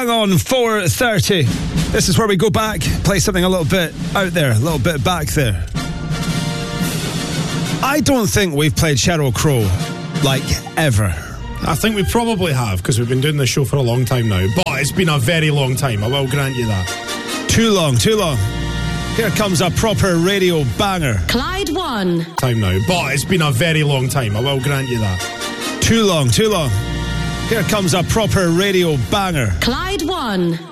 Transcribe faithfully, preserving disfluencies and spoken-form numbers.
bang on four thirty. This is where we go back, play something a little bit out there, a little bit back there. I don't think we've played Sheryl Crow, like, ever. I think we probably have, because we've been doing this show for a long time now. But it's been a very long time, I will grant you that. Too long, too long. Here comes a proper radio banger. Clyde One. Time now, but it's been a very long time, I will grant you that. Too long, too long. Here comes a proper radio banger. Clyde One.